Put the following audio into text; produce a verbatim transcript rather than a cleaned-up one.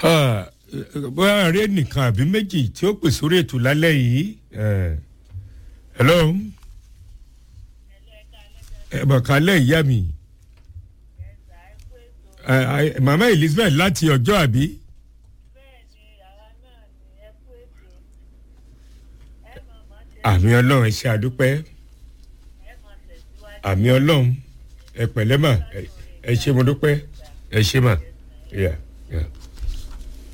bóyá rí nìkan àbí méjì tí ó pè sórí ètò lálẹ́ yìí. hello. ẹ bọ̀ kálẹ̀ ìyá mi. mama Elizabeth láti ọjọ́ àbí. àmì ọlọ́run ẹ ṣe àdúpẹ́. àmì ọlọ́run ẹ pẹ̀lẹ́ mà ẹ ṣe mo dúpẹ́ ẹ ṣe mà. Yeah, yeah.